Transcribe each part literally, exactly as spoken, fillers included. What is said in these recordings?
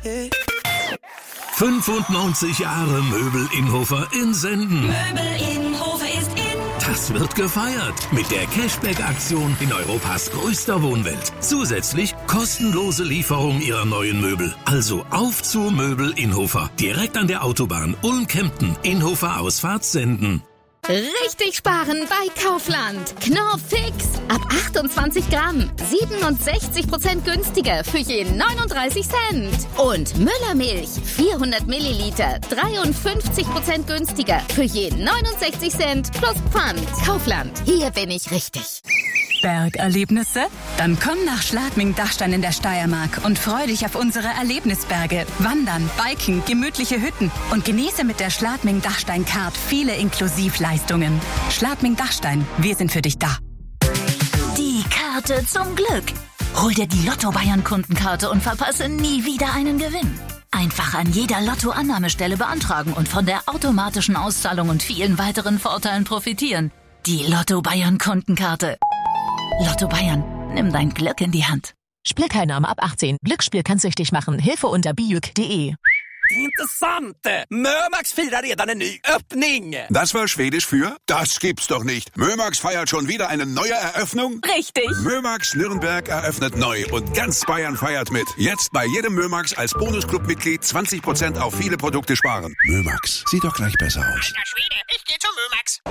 fünfundneunzig Jahre Möbel Innhofer in Senden. Möbel Innhofer ist in. Das wird gefeiert mit der Cashback-Aktion in Europas größter Wohnwelt. Zusätzlich kostenlose Lieferung Ihrer neuen Möbel. Also auf zu Möbel Innhofer. Direkt an der Autobahn Ulm-Kempten. Innhofer Ausfahrt Senden. Richtig sparen bei Kaufland. Knorr Fix. Ab achtundzwanzig Gramm. siebenundsechzig Prozent günstiger für je neununddreißig Cent. Und Müllermilch. vierhundert Milliliter. dreiundfünfzig Prozent günstiger für je neunundsechzig Cent plus Pfand. Kaufland. Hier bin ich richtig. Bergerlebnisse? Dann komm nach Schladming-Dachstein in der Steiermark und freu dich auf unsere Erlebnisberge. Wandern, Biken, gemütliche Hütten und genieße mit der Schladming-Dachstein-Card viele Inklusivleistungen. Schladming-Dachstein, wir sind für dich da. Die Karte zum Glück. Hol dir die Lotto-Bayern-Kundenkarte und verpasse nie wieder einen Gewinn. Einfach an jeder Lotto-Annahmestelle beantragen und von der automatischen Auszahlung und vielen weiteren Vorteilen profitieren. Die Lotto-Bayern-Kundenkarte. Lotto Bayern, nimm dein Glück in die Hand. Spielteilnahme ab achtzehn. Glücksspiel kann süchtig machen. Hilfe unter bijuk punkt de. Intressant! Mömax firar redan en ny öppning! Das war Schwedisch für? Das gibt's doch nicht. Mömax feiert schon wieder eine neue Eröffnung? Richtig! Mömax Nürnberg eröffnet neu und ganz Bayern feiert mit. Jetzt bei jedem Mömax als Bonusclub-Mitglied zwanzig Prozent auf viele Produkte sparen. Mömax, sieht doch gleich besser aus. Alter Schwede, ich geh zu Mömax!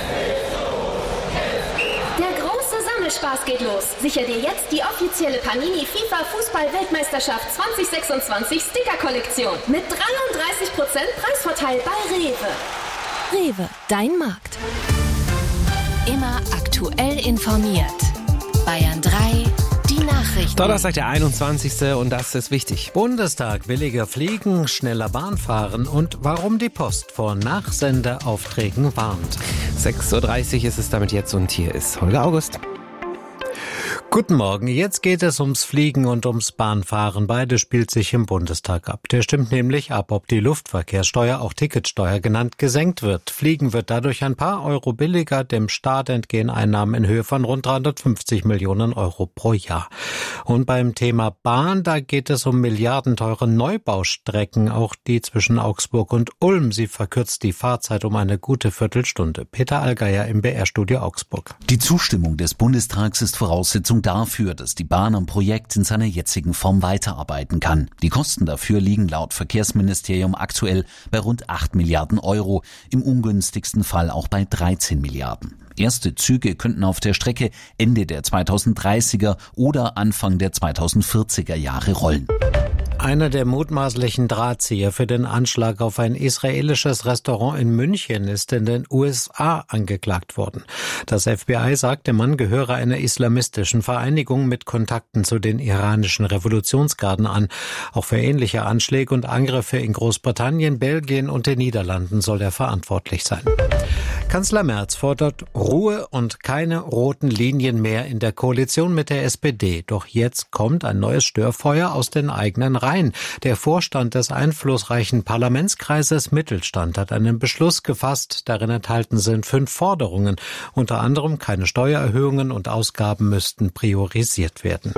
Spaß geht los. Sicher dir jetzt die offizielle Panini FIFA Fußball-Weltmeisterschaft zwanzig sechsundzwanzig Sticker-Kollektion mit dreiunddreißig Prozent Preisvorteil bei Rewe. Rewe, dein Markt. Immer aktuell informiert. Bayern drei, die Nachrichten. Donnerstag, der einundzwanzigste und das ist wichtig. Bundestag, billiger fliegen, schneller Bahn fahren und warum die Post vor Nachsendeaufträgen warnt. sechs Uhr dreißig ist es damit jetzt und hier ist Holger August. Guten Morgen, jetzt geht es ums Fliegen und ums Bahnfahren. Beides spielt sich im Bundestag ab. Der stimmt nämlich ab, ob die Luftverkehrssteuer, auch Ticketsteuer genannt, gesenkt wird. Fliegen wird dadurch ein paar Euro billiger. Dem Staat entgehen Einnahmen in Höhe von rund dreihundertfünfzig Millionen Euro pro Jahr. Und beim Thema Bahn, da geht es um milliardenteure Neubaustrecken, auch die zwischen Augsburg und Ulm. Sie verkürzt die Fahrzeit um eine gute Viertelstunde. Peter Allgeier im B R-Studio Augsburg. Die Zustimmung des Bundestags ist Voraussetzung dafür, dass die Bahn am Projekt in seiner jetzigen Form weiterarbeiten kann. Die Kosten dafür liegen laut Verkehrsministerium aktuell bei rund acht Milliarden Euro, im ungünstigsten Fall auch bei dreizehn Milliarden. Erste Züge könnten auf der Strecke Ende der zweitausenddreißiger oder Anfang der zweitausendvierziger Jahre rollen. Einer der mutmaßlichen Drahtzieher für den Anschlag auf ein israelisches Restaurant in München ist in den U S A angeklagt worden. Das F B I sagt, der Mann gehöre einer islamistischen Vereinigung mit Kontakten zu den iranischen Revolutionsgarden an. Auch für ähnliche Anschläge und Angriffe in Großbritannien, Belgien und den Niederlanden soll er verantwortlich sein. Kanzler Merz fordert Ruhe und keine roten Linien mehr in der Koalition mit der S P D. Doch jetzt kommt ein neues Störfeuer aus den eigenen Reihen. Der Vorstand des einflussreichen Parlamentskreises Mittelstand hat einen Beschluss gefasst. Darin enthalten sind fünf Forderungen. Unter anderem keine Steuererhöhungen und Ausgaben müssten priorisiert werden.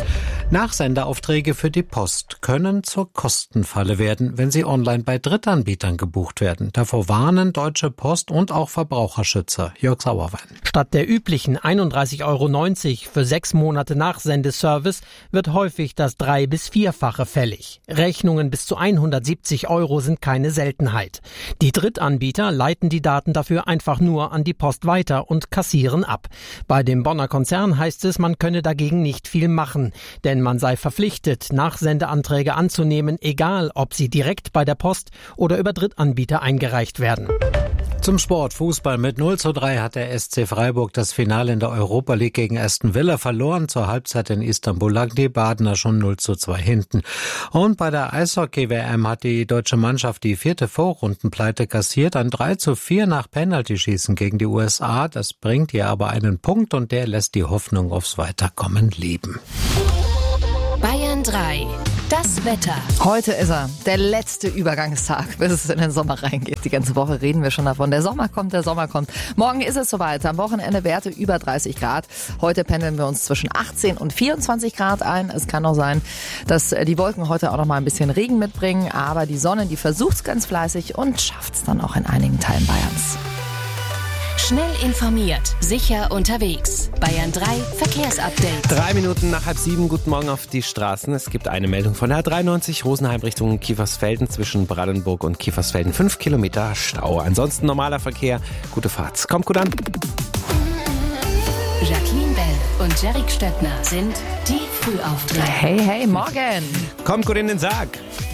Nachsendeaufträge für die Post können zur Kostenfalle werden, wenn sie online bei Drittanbietern gebucht werden. Davor warnen Deutsche Post und auch Verbraucherschützer. Jörg Sauerwein. Statt der üblichen einunddreißig Euro neunzig für sechs Monate Nachsendeservice wird häufig das drei- bis vierfache fällig. Rechnungen bis zu hundertsiebzig Euro sind keine Seltenheit. Die Drittanbieter leiten die Daten dafür einfach nur an die Post weiter und kassieren ab. Bei dem Bonner Konzern heißt es, man könne dagegen nicht viel machen, denn man sei verpflichtet, Nachsendeanträge anzunehmen, egal ob sie direkt bei der Post oder über Drittanbieter eingereicht werden. Zum Sport. Fußball. Mit null zu drei hat der S C Freiburg das Finale in der Europa League gegen Aston Villa verloren. Zur Halbzeit in Istanbul lagen die Badener schon null zu zwei hinten. Und bei der Eishockey-W M hat die deutsche Mannschaft die vierte Vorrundenpleite kassiert. Ein drei zu vier nach Penaltyschießen gegen die U S A. Das bringt ihr aber einen Punkt und der lässt die Hoffnung aufs Weiterkommen leben. Bayern drei. Das Wetter. Heute ist er, der letzte Übergangstag, bis es in den Sommer reingeht. Die ganze Woche reden wir schon davon. Der Sommer kommt, der Sommer kommt. Morgen ist es soweit. Am Wochenende Werte über dreißig Grad. Heute pendeln wir uns zwischen achtzehn und vierundzwanzig Grad ein. Es kann auch sein, dass die Wolken heute auch noch mal ein bisschen Regen mitbringen. Aber die Sonne, die versucht es ganz fleißig und schafft es dann auch in einigen Teilen Bayerns. Schnell informiert, sicher unterwegs. Bayern drei Verkehrsupdate. Drei Minuten nach halb sieben, guten Morgen auf die Straßen. Es gibt eine Meldung von der A dreiundneunzig Rosenheim Richtung Kiefersfelden zwischen Brandenburg und Kiefersfelden. Fünf Kilometer Stau. Ansonsten normaler Verkehr. Gute Fahrt. Kommt gut an. Jacqueline Bell und Jerick Stöckner sind die Frühaufsteher. Hey, hey, morgen. Kommt gut in den Sarg.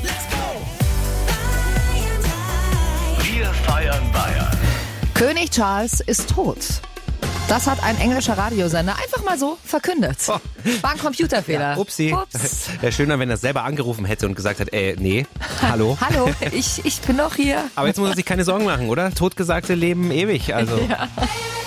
Wir feiern Bayern. König Charles ist tot. Das hat ein englischer Radiosender einfach mal so verkündet. Oh. War ein Computerfehler. Ja, upsi. Ups. Wäre schöner, wenn er selber angerufen hätte und gesagt hat, ey, nee, hallo. Hallo, ich, ich bin noch hier. Aber jetzt muss er sich keine Sorgen machen, oder? Totgesagte leben ewig, also. Ja.